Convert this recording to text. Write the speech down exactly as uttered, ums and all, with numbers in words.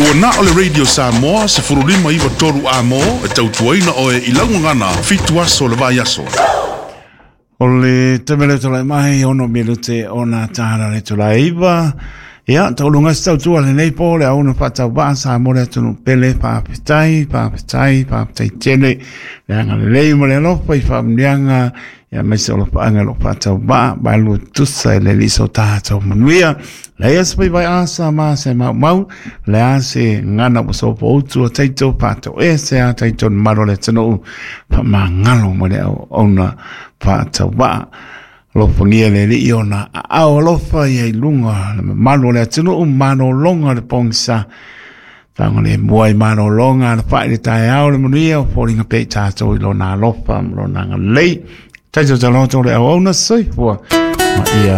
Ua na ole Radio Samoa se furulima iwa toru a mo e tautuaina o e ilangu ngana fitu aso le vai aso. Ole te mele tolai mai ono milu te ona tahara le tolai iwa. Ia, taulunga si tautua le nei po le auna patau ba sa mo le tunu pele papetai, papetai, papetai tele. Le anga le lei mo le lopa i whamnianga. Ia mai se lopa anga lo patau ba, ba lu tusa le liso tātou manuia. Le ia sepai vai asa ma se mau mau. Le ase ngana mo sopo outu o taito patau e se a taito maro le tanu. Pa ma ngalo mo le au ona patau ba. Lofa ngia le li ona ao lofa i lunga mano le atinu mano longa le pongsa tango le muai mano longa le whae le tae ao le manuia o fōringa pei tātou i lona lofa lona nga lei taito taloto le au na soi fua ma ia